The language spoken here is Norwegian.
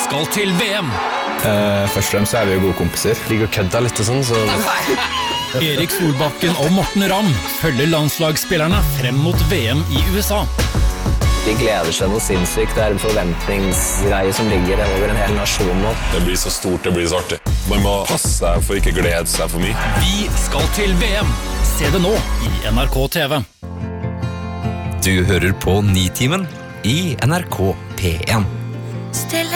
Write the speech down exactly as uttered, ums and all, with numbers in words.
skal til V M. Uh, først og fremst så er vi jo gode kompiser. Ligger og kødder litt og sånn, så... Erik Solbakken og Morten Ramm følger landslagsspillerne frem mot V M i U S A. De gleder seg noe sinnssykt. Det er en forventningsgreie som ligger over en hel nasjon nå. Det blir så stort, det blir så artig. Man må passe seg for ikke glede seg for mye. Vi skal til V M. Se det nå i N R K T V. Du hører på Nitimen i N R K P en. Stille